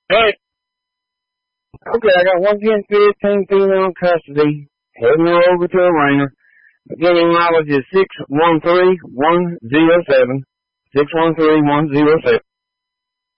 Hey. Okay, I got 110-15 female in custody. Heading her over to a ringer. Beginning mileage is 613107. 613107.